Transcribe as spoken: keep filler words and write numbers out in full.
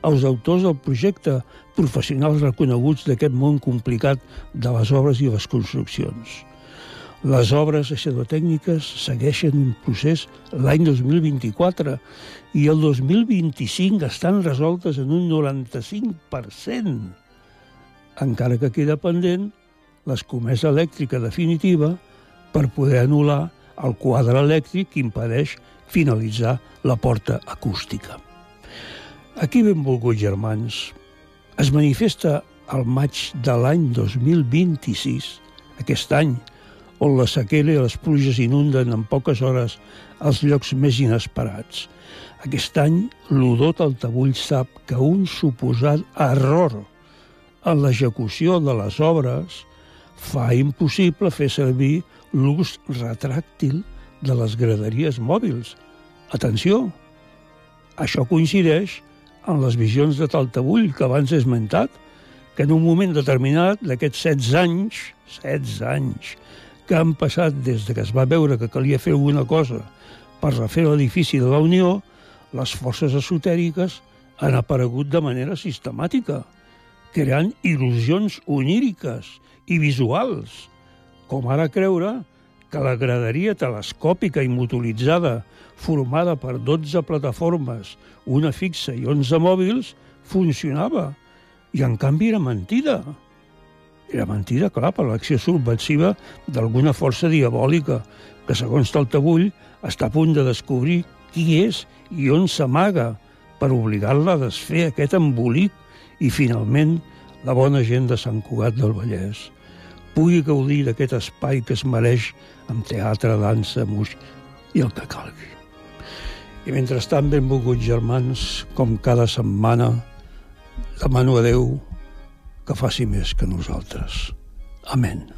als autors del projecte, professionals reconeguts d'aquest món complicat de les obres i les construccions. Les obres aixadotècniques segueixen un procés l'any dos mil vint-i-quatre i el dos mil vint-i-cinc estan resoltes en un noranta-cinc per cent, encara que queda pendent l'escomesa elèctrica definitiva per poder anul·lar el quadre elèctric que impedeix finalitzar la porta acústica. Aquí, benvolguts germans, es manifesta al maig de l'any dos mil vint-i-sis, aquest any, on la sequera i les pluges inunden en poques hores els llocs més inesperats. Aquest any, l'Udó Taltabull sap que un suposat error en l'execució de les obres fa impossible fer servir l'ús retràctil de les graderies mòbils. Atenció! Això coincideix amb les visions de Taltabull que abans he esmentat, que en un moment determinat d'aquests setze anys, setze anys, que han passat des que es va veure que calia fer alguna cosa per refer l'edifici de la Unió, les forces esotèriques han aparegut de manera sistemàtica, creant il·lusions oníriques i visuals, com ara creure que la graderia telescòpica i motoritzada, formada per dotze plataformes, una fixa i onze mòbils, funcionava, i en canvi era mentida. Era mentida, clar, per l'acció subversiva d'alguna força diabòlica que, segons Taltabull, està a punt de descobrir qui és i on s'amaga per obligar-la a desfer aquest embolic i, finalment, la bona gent de Sant Cugat del Vallès pugui gaudir d'aquest espai que es mereix amb teatre, dansa, música i el que calgui. I mentrestant, benvolguts germans, com cada setmana, demano a Déu que faci més que nosaltres. Amén.